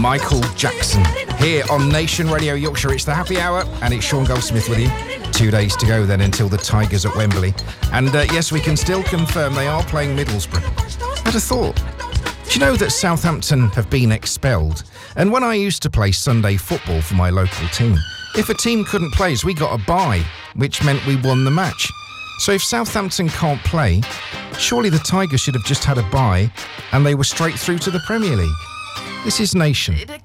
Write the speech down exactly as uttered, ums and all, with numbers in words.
Michael Jackson here on Nation Radio Yorkshire. It's the happy hour and it's Sean Goldsmith with you. Two days to go then until the Tigers at Wembley. And uh, yes, we can still confirm they are playing Middlesbrough. I had a thought. Do you know that Southampton have been expelled? And when I used to play Sunday football for my local team, if a team couldn't play us, we got a bye, which meant we won the match. So if Southampton can't play, surely the Tigers should have just had a bye and they were straight through to the Premier League. This is Nation.